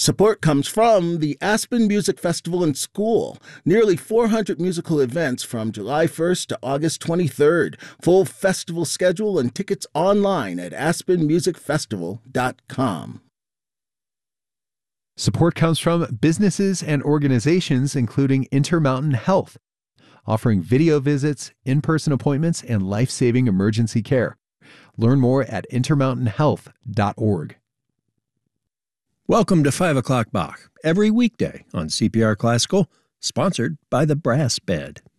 Support comes from the Aspen Music Festival and School. Nearly 400 musical events from July 1st to August 23rd. Full festival schedule and tickets online at aspenmusicfestival.com. Support comes from businesses and organizations including Intermountain Health, offering video visits, in-person appointments, and life-saving emergency care. Learn more at intermountainhealth.org. Welcome to 5 o'clock Bach, every weekday on CPR Classical, sponsored by the Brass Bed.